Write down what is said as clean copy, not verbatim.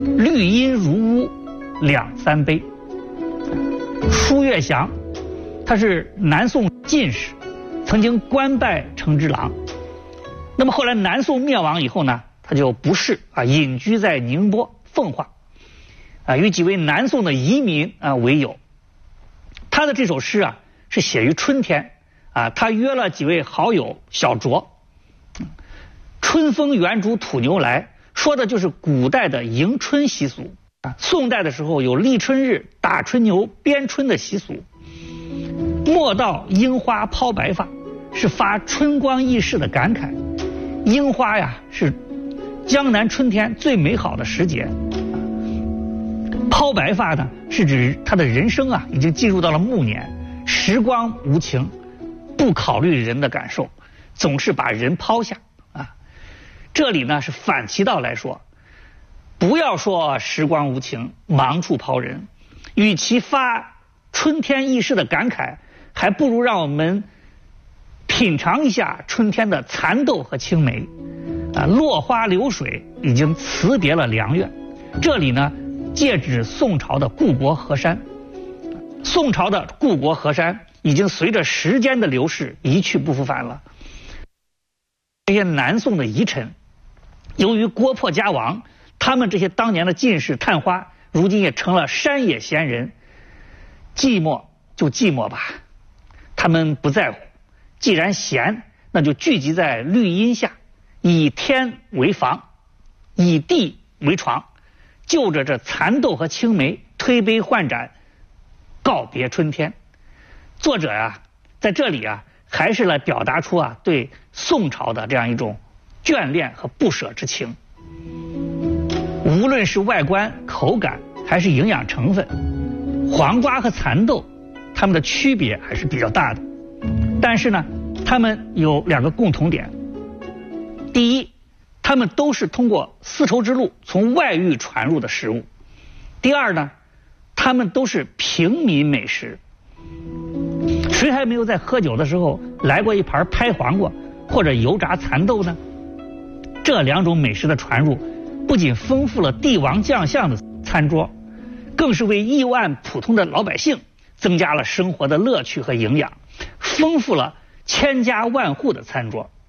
绿阴如屋2-3杯。舒月祥，他是南宋进士，曾经官拜承之郎。那么后来南宋灭亡以后呢，他就不仕隐居在宁波奉化，与几位南宋的移民为友。他的这首诗是写于春天他约了几位好友小酌，春风圆竹吐牛来，说的就是古代的迎春习俗。宋代的时候有立春日打春牛鞭春的习俗。莫道樱花抛白发，是发春光易逝的感慨。樱花是江南春天最美好的时节。抛白发呢，是指他的人生已经进入到了暮年，时光无情，不考虑人的感受，总是把人抛下这里呢是反其道来说，不要说时光无情，忙处抛人，与其发春天易逝的感慨，还不如让我们品尝一下春天的蚕豆和青梅。落花流水已经辞别了良月。这里呢借指宋朝的故国河山。宋朝的故国河山已经随着时间的流逝一去不复返了。这些南宋的遗臣，由于国破家亡，他们这些当年的进士探花，如今也成了山野闲人。寂寞就寂寞吧，他们不在乎。既然闲，那就聚集在绿荫下，以天为房，以地为床，就着这蚕豆和青梅，推杯换盏，告别春天。作者在这里还是来表达出对宋朝的这样一种眷恋和不舍之情。无论是外观、口感还是营养成分，黄瓜和蚕豆它们的区别还是比较大的。但是呢，它们有2个共同点。第一，它们都是通过丝绸之路从外域传入的食物。第二呢，它们都是平民美食。谁还没有在喝酒的时候来过一盘拍黄瓜或者油炸蚕豆呢？这2种美食的传入，不仅丰富了帝王将相的餐桌，更是为亿万普通的老百姓增加了生活的乐趣和营养，丰富了千家万户的餐桌。